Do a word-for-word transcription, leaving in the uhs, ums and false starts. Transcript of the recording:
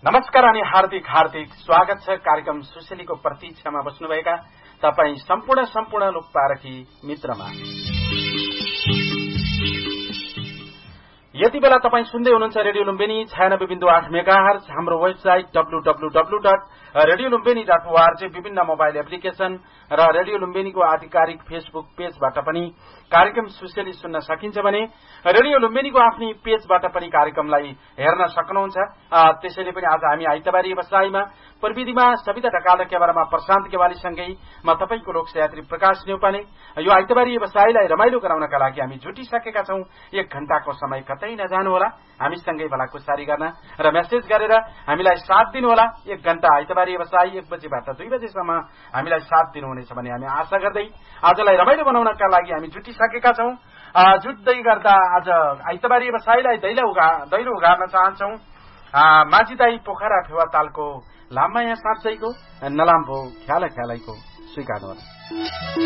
नमस्कार अनि हार्दिक हार्दिक स्वागत छ कार्यक्रम सुशेलीको प्रतीक्षामा बस्नुभएका तपाईं सम्पूर्ण सम्पूर्ण लोकपारखी मित्रमा। यति बेला तपाईं सुन्दै हुनुहुन्छ रेडियो लुम्बिनी छयानब्बे बिन्दु आठ मेगाहर्ज, हाम्रो website W W W dot radio Lumbini dot ORG, विभिन्न मोबाइल एप्लिकेशन र रेडियो लुम्बिनीको आधिकारिक फेसबुक पेजबाट पनि कार्यक्रम सुशेली सुन्न सकिन्छ भने रेडियो लुम्बिनीको आफ्नै पेजबाट पनि कार्यक्रमलाई हेर्न सक्नुहुन्छ। त्यसैले पनि आज हामी आइतबारी व्यवसायमा प्रविधिमा सविता ढकाल क्यामेरामा प्रशान्त केवालीसँगै म तपाईको लोकसयात्री प्रकाश न्यौपाने यो आइतबारी व्यवसायलाई रमाइलो गराउनका लागि हामी जुटिसकेका छौं। एक घण्टाको समय कतै नजानुहोला, हामीसँगै भलाकुसारी गर्न र मेसेज गरेर हामीलाई साथ दिनुहोला। एक घण्टा आइतबारी व्यवसाय एक बजेबाट दुई बजेसम्म हामीलाई साथ दिनुहुनेछ भन्ने हामी आशा गर्दै आजलाई रमाइलो बनाउनका लागि हामी जुटिसकेका छौं। जुट्दै गर्दा आज आइतबारी व्यवसायलाई दैलो उगा दैलो उगार्न चाहन्छौं। माझी दाई पोखरा फेवा तालको लाममाया साँच्चैको नलाम्बो ख्याल ख्यालैको स्वीकार गर्नु।